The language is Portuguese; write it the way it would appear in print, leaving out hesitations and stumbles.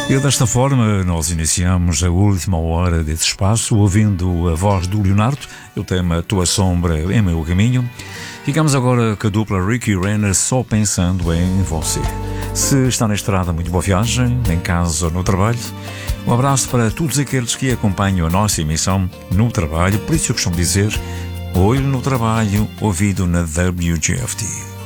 E desta forma nós iniciamos a última hora desse espaço ouvindo a voz do Leonardo, o tema Tua Sombra em Meu Caminho. Ficamos agora com a dupla Ricky Renner, Só Pensando em Você. Se está na estrada, muito boa viagem, em casa ou no trabalho. Um abraço para todos aqueles que acompanham a nossa emissão no trabalho, por isso eu costumo dizer, olho no trabalho, ouvido na WGFT.